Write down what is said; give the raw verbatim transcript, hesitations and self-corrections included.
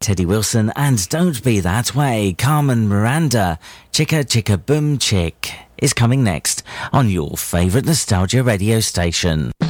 Teddy Wilson and Don't Be That Way, Carmen Miranda, Chicka Chicka Boom Chick is coming next on your favourite nostalgia radio station.